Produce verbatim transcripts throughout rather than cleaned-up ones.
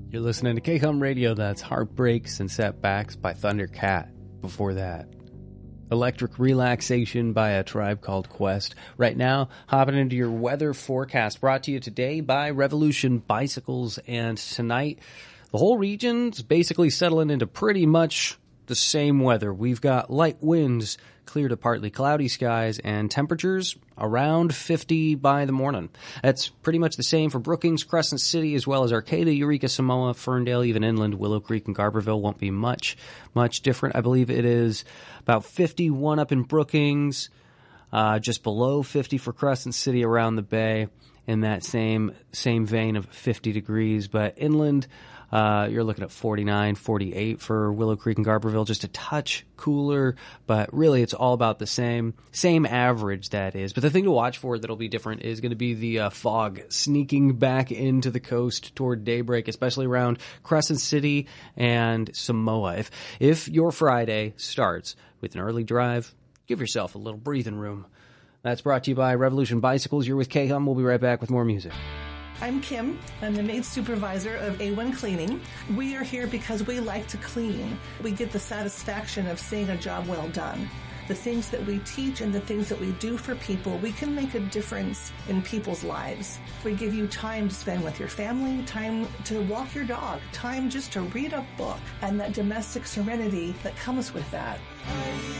You're listening to K-Hum Radio. That's Heartbreaks and Setbacks by Thundercat. Before that, Electric Relaxation by A Tribe Called Quest. Right now, hopping into your weather forecast, brought to you today by Revolution Bicycles. And tonight, the whole region's basically settling into pretty much the same weather. We've got light winds, clear to partly cloudy skies, and temperatures around fifty by the morning. That's pretty much the same for Brookings, Crescent City, as well as Arcata, Eureka, Samoa, Ferndale, even inland. Willow Creek and Garberville won't be much, much different. I believe it is about fifty-one up in Brookings, uh, just below fifty for Crescent City around the bay, in that same same vein of fifty degrees. But inland, Uh, you're looking at forty-nine, forty-eight for Willow Creek and Garberville, just a touch cooler, but really it's all about the same, same average that is. But the thing to watch for that'll be different is going to be the uh, fog sneaking back into the coast toward daybreak, especially around Crescent City and Samoa. If, if your Friday starts with an early drive, give yourself a little breathing room. That's brought to you by Revolution Bicycles. You're with K-Hum. We'll be right back with more music. I'm Kim. I'm the maid supervisor of A one Cleaning. We are here because we like to clean. We get the satisfaction of seeing a job well done. The things that we teach and the things that we do for people, we can make a difference in people's lives. We give you time to spend with your family, time to walk your dog, time just to read a book, and that domestic serenity that comes with that. A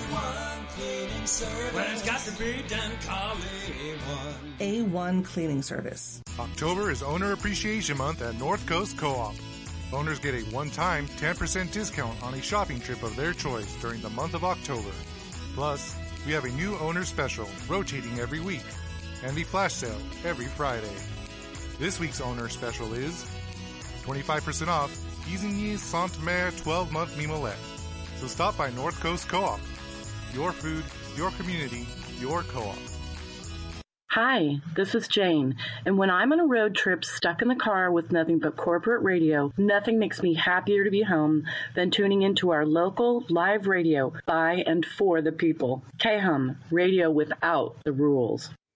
one Cleaning Service. When it's got to be done, call A one. A one Cleaning Service. October is Owner Appreciation Month at North Coast Co-op. Owners get a one-time ten percent discount on a shopping trip of their choice during the month of October. Plus, we have a new owner special rotating every week and the flash sale every Friday. This week's owner special is twenty-five percent off Isigny Sainte-Mère twelve-month Mimolette. So stop by North Coast Co-op. Your food, your community, your co-op. Hi, this is Jane, and when I'm on a road trip stuck in the car with nothing but corporate radio, nothing makes me happier to be home than tuning into our local live radio by and for the people. K-Hum, radio without the rules.